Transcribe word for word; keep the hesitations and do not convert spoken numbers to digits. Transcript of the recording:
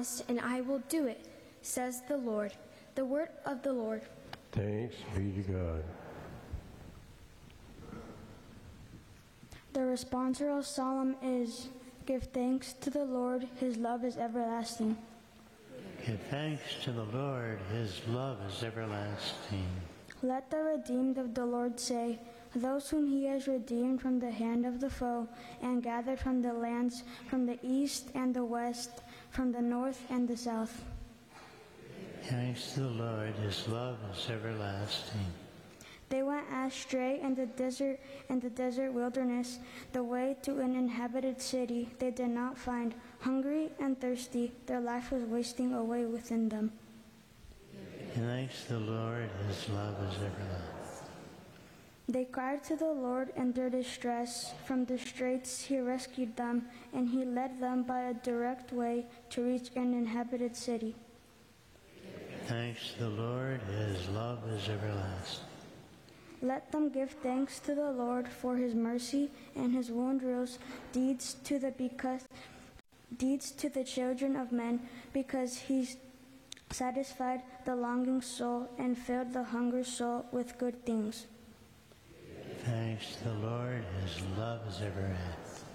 promised, and I will do it, says the Lord. The word of the Lord. Thanks be to God. The responsorial psalm is, "Give thanks to the Lord, his love is everlasting." Give thanks to the Lord, his love is everlasting. Let the redeemed of the Lord say, those whom he has redeemed from the hand of the foe, and gathered from the lands, from the east and the west, from the north and the south. Thanks to the Lord, his love is everlasting. They went astray in the desert and the desert wilderness, the way to an inhabited city they did not find. Hungry and thirsty, their life was wasting away within them. Thanks to the Lord, his love is everlasting. They cried to the Lord in their distress. From the straits he rescued them, and he led them by a direct way to reach an inhabited city. Thanks to the Lord, his love is everlasting. Let them give thanks to the Lord for his mercy and his wondrous deeds to the because deeds to the children of men, because he satisfied the longing soul and filled the hungry soul with good things. Thanks to the Lord, his love is everlasting.